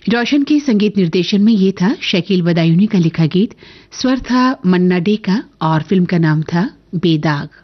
रोशन के संगीत निर्देशन में ये था शकील बदायूनी का लिखा गीत। स्वर था मन्ना डे का और फिल्म का नाम था बेदाग।